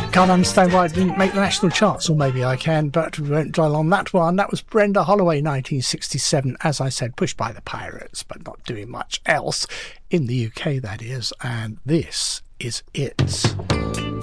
Can't understand why it didn't make the national charts, or maybe I can, but we won't dwell on that one. That was Brenda Holloway, 1967, as I said, pushed by the Pirates, but not doing much else in the UK, that is, and this is it.